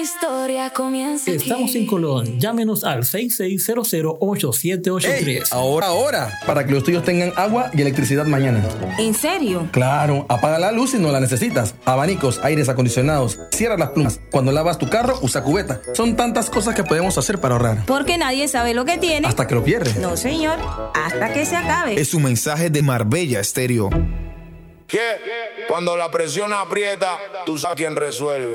historia comienza aquí. Estamos en Colón. Llámenos al 66008783. ¡Ey! Ahora, para que los tuyos tengan agua y electricidad mañana. ¿En serio? Claro, apaga la luz si no la necesitas. Abanicos, aires acondicionados, cierra las plumas. Cuando lavas tu carro, usa cubeta. Son tantas cosas que podemos hacer para ahorrar. Porque nadie sabe lo que tiene. Hasta que lo pierdes. No, señor. Hasta que se acabe. Es un mensaje de Marbella Estéreo. Que cuando la presión aprieta, tú sabes quién resuelve.